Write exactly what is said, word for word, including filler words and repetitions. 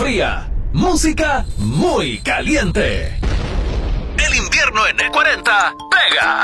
fría, música muy caliente. El invierno en E cuarenta pega.